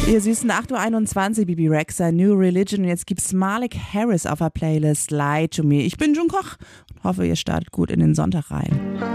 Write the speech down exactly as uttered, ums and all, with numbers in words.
Ihr süßen acht Uhr einundzwanzig, Bibi Rexha, New Religion. Und jetzt gibt's Malik Harris auf der Playlist Lie to Me. Ich bin June Koch und hoffe, ihr startet gut in den Sonntag rein.